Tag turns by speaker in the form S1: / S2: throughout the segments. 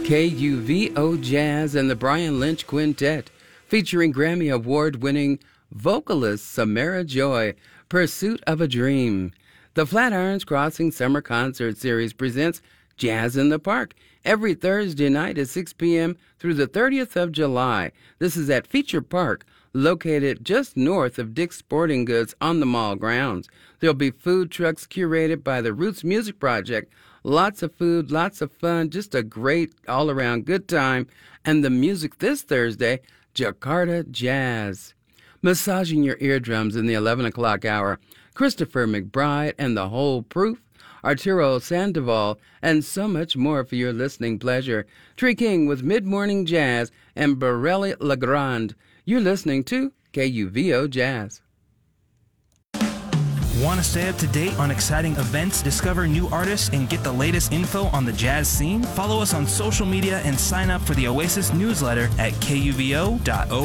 S1: KUVO Jazz and the Brian Lynch Quintet, featuring Grammy Award-winning vocalist Samara Joy, Pursuit of a Dream. The Flatirons Crossing Summer Concert Series presents Jazz in the Park every Thursday night at 6 p.m. through the 30th of July. This is at Feature Park, located just north of Dick's Sporting Goods on the mall grounds. There'll be food trucks curated by the Roots Music Project. Lots of food, lots of fun, just a great all-around good time. And the music this Thursday, Jakarta Jazz. Massaging your eardrums in the 11 o'clock hour, Christopher McBride and the Whole Proof, Arturo Sandoval, and so much more for your listening pleasure. Tree King with Mid-Morning Jazz and Borelli Legrand. You're listening to KUVO Jazz.
S2: Want to stay up to date on exciting events, discover new artists, and get the latest info on the jazz scene? Follow us on social media and sign up for the Oasis newsletter at kuvo.org.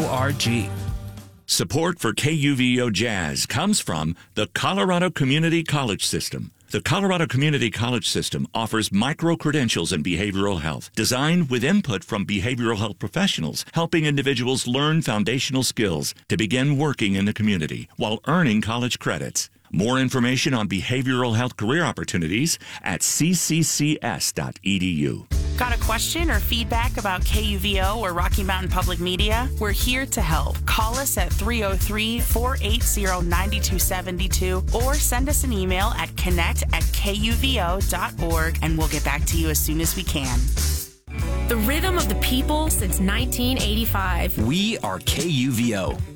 S3: Support for KUVO Jazz comes from the Colorado Community College System. The Colorado Community College System offers micro-credentials in behavioral health, designed with input from behavioral health professionals, helping individuals learn foundational skills to begin working in the community while earning college credits. More information on behavioral health career opportunities at cccs.edu.
S4: Got a question or feedback about KUVO or Rocky Mountain Public Media? We're here to help. Call us at 303-480-9272 or send us an email at connect@kuvo.org and we'll get back to you as soon as we can.
S5: The rhythm of the people since 1985.
S6: We are KUVO.